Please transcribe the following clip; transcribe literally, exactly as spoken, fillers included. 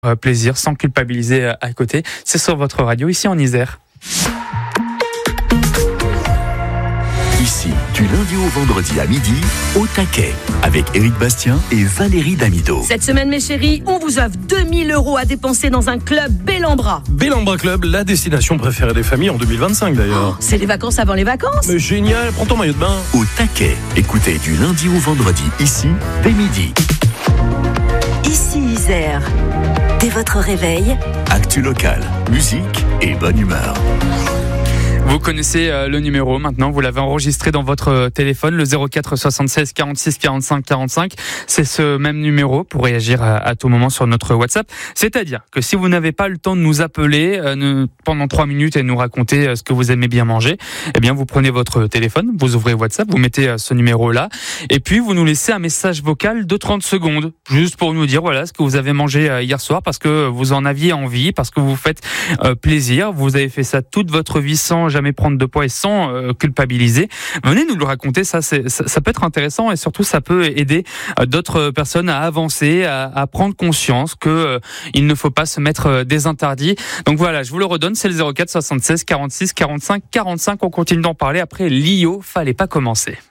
euh, plaisir sans culpabiliser euh, à côté. C'est sur votre radio ici en Isère. Ici, du lundi au vendredi à midi, au taquet, avec Éric Bastien et Valérie Damido. Cette semaine, mes chéris, on vous offre deux mille euros à dépenser dans un club Bellambra. Bellambra Club, la destination préférée des familles en deux mille vingt-cinq d'ailleurs. Oh, c'est les vacances avant les vacances. Mais génial, prends ton maillot de bain. Au taquet, écoutez du lundi au vendredi, ici, dès midi. Ici Isère. Dès votre réveil, Actu locale, musique et bonne humeur. Vous connaissez euh, le numéro maintenant, vous l'avez enregistré dans votre euh, téléphone, le zéro quatre soixante-seize quarante-six quarante-cinq quarante-cinq. C'est ce même numéro pour réagir à, à tout moment sur notre WhatsApp. C'est-à-dire que si vous n'avez pas le temps de nous appeler euh, ne, pendant trois minutes et nous raconter euh, ce que vous aimez bien manger, eh bien vous prenez votre téléphone, vous ouvrez WhatsApp, vous mettez euh, ce numéro-là et puis vous nous laissez un message vocal de trente secondes, juste pour nous dire voilà ce que vous avez mangé euh, hier soir parce que vous en aviez envie, parce que vous faites euh, plaisir, vous avez fait ça toute votre vie sans jamais prendre de poids et sans euh, culpabiliser. Venez nous le raconter, ça, c'est, ça, ça peut être intéressant et surtout ça peut aider euh, d'autres personnes à avancer, à, à prendre conscience que euh, il ne faut pas se mettre euh, des interdits. Donc voilà, je vous le redonne, c'est le zéro quatre soixante-seize quarante-six quarante-cinq quarante-cinq. On continue d'en parler après l'I O, fallait pas commencer.